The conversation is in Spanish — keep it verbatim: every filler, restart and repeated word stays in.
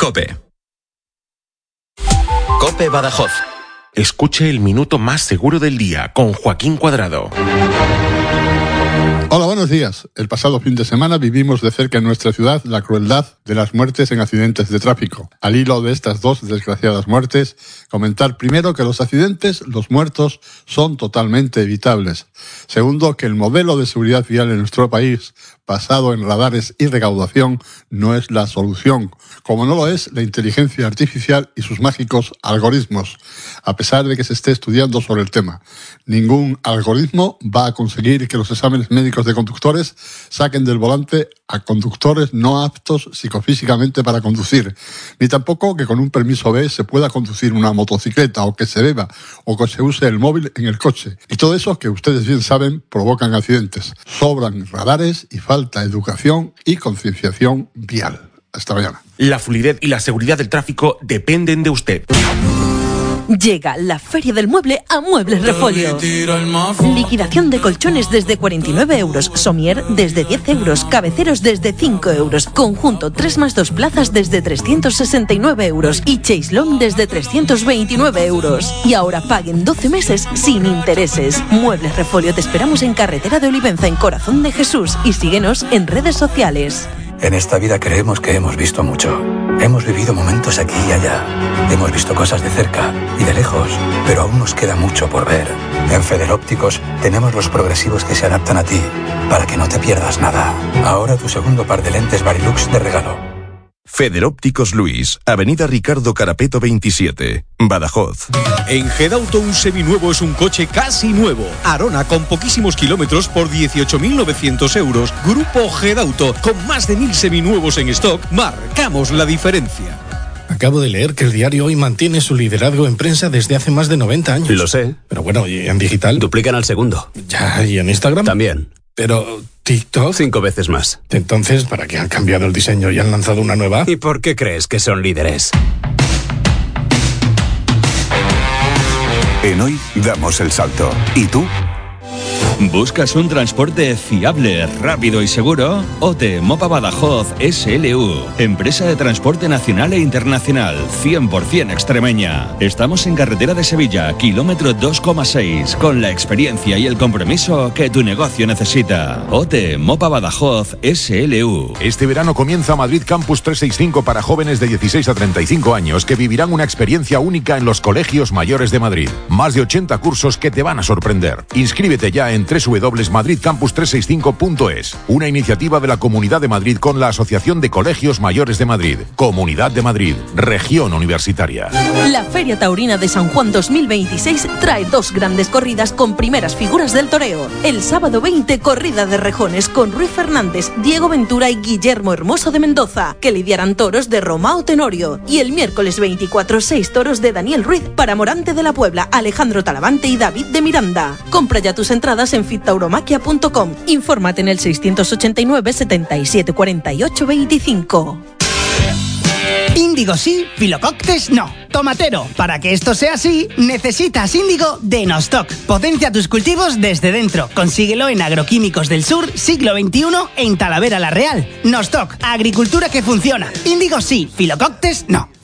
COPE. COPE Badajoz. Escuche el minuto más seguro del día con Joaquín Cuadrado. Hola, buenos días. El pasado fin de semana vivimos de cerca en nuestra ciudad la crueldad de las muertes en accidentes de tráfico. Al hilo de estas dos desgraciadas muertes, comentar primero que los accidentes, los muertos, son totalmente evitables. Segundo, que el modelo de seguridad vial en nuestro país, basado en radares y recaudación, no es la solución, como no lo es la inteligencia artificial y sus mágicos algoritmos, a pesar de que se esté estudiando sobre el tema. Ningún algoritmo va a conseguir que los exámenes médicos de conductores saquen del volante a conductores no aptos psicofísicamente para conducir, ni tampoco que con un permiso B se pueda conducir una motocicleta, o que se beba, o que se use el móvil en el coche. Y todo eso, que ustedes bien saben, provocan accidentes. Sobran radares y falta educación y concienciación vial. Hasta mañana. La fluidez y la seguridad del tráfico dependen de usted. Llega la Feria del Mueble a Muebles Refolio. Liquidación de colchones desde cuarenta y nueve euros, somier desde diez euros, cabeceros desde cinco euros, conjunto tres más dos plazas desde trescientos sesenta y nueve euros y chaislón desde trescientos veintinueve euros. Y ahora paguen doce meses sin intereses. Muebles Refolio, te esperamos en Carretera de Olivenza, en Corazón de Jesús, y síguenos en redes sociales. En esta vida creemos que hemos visto mucho. Hemos vivido momentos aquí y allá. Hemos visto cosas de cerca y de lejos, pero aún nos queda mucho por ver. En Federópticos tenemos los progresivos que se adaptan a ti, para que no te pierdas nada. Ahora tu segundo par de lentes Varilux de regalo. Federópticos Luis, Avenida Ricardo Carapeto veintisiete, Badajoz. En Gedauto un seminuevo es un coche casi nuevo. Arona con poquísimos kilómetros por dieciocho mil novecientos euros. Grupo Gedauto, con más de mil seminuevos en stock, marcamos la diferencia. Acabo de leer que el diario Hoy mantiene su liderazgo en prensa desde hace más de noventa años. Lo sé. Pero bueno, ¿y en digital? Duplican al segundo. Ya, ¿y en Instagram? También. Pero TikTok... Cinco veces más. Entonces, ¿para qué han cambiado el diseño y han lanzado una nueva? ¿Y por qué crees que son líderes? En Hoy damos el salto. ¿Y tú? ¿Buscas un transporte fiable, rápido y seguro? OTE Mopa Badajoz S L U, empresa de transporte nacional e internacional, cien por ciento extremeña. Estamos en carretera de Sevilla, kilómetro dos coma seis, con la experiencia y el compromiso que tu negocio necesita. OTE Mopa Badajoz S L U. Este verano comienza Madrid Campus trescientos sesenta y cinco para jóvenes de dieciséis a treinta y cinco años que vivirán una experiencia única en los colegios mayores de Madrid. Más de ochenta cursos que te van a sorprender. Inscríbete ya en doble u doble u doble u punto madrid campus trescientos sesenta y cinco punto es, una iniciativa de la Comunidad de Madrid con la Asociación de Colegios Mayores de Madrid. Comunidad de Madrid, región universitaria. La Feria Taurina de San Juan dos mil veintiséis trae dos grandes corridas con primeras figuras del toreo. El sábado veinte, corrida de rejones con Ruiz Fernández, Diego Ventura y Guillermo Hermoso de Mendoza, que lidiarán toros de Romao Tenorio. Y el miércoles veinticuatro, seis toros de Daniel Ruiz para Morante de la Puebla, Alejandro Talavante y David de Miranda. Compra ya tus entradas en fit tauromaquia punto com. Infórmate en el seiscientos ochenta y nueve, setenta y siete, cuarenta y ocho, veinticinco. Índigo sí, Filococtes no. Tomatero, para que esto sea así, necesitas Índigo de Nostock. Potencia tus cultivos desde dentro. Consíguelo en Agroquímicos del Sur, siglo veintiuno, en Talavera la Real. Nostock, agricultura que funciona. Índigo sí, Filococtes no.